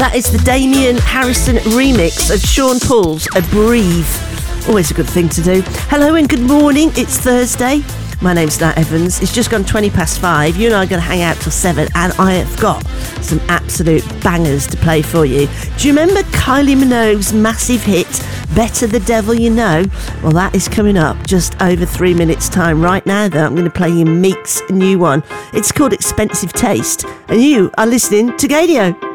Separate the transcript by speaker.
Speaker 1: That is the Damien Harrison remix of Sean Paul's A Breathe. Always a good thing to do. Hello and good morning. It's Thursday. My name's Nat Evans. It's just gone 5:20. You and I are going to hang out till 7, and I have got some absolute bangers to play for you. Do you remember Kylie Minogue's massive hit, Better the Devil You Know? Well, that is coming up just over 3 minutes' time. Right now, though, I'm going to play you Meek's new one. It's called Expensive Taste, and you are listening to Gadio.